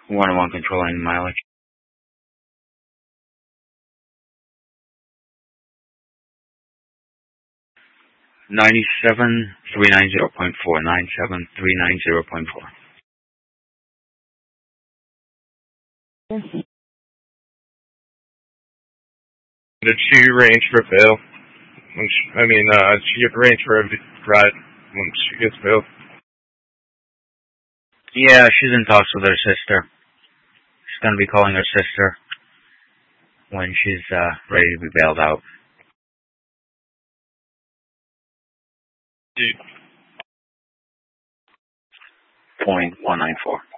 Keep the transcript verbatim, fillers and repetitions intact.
one oh one controlling mileage. ninety-seven three ninety point four. ninety-seven three ninety point four. Did she arrange for bail? When she, I mean, uh, she arrange for a ride when she gets bail? Yeah, she's in talks with her sister. She's going to be calling her sister when she's uh, ready to be bailed out. Point one nine four.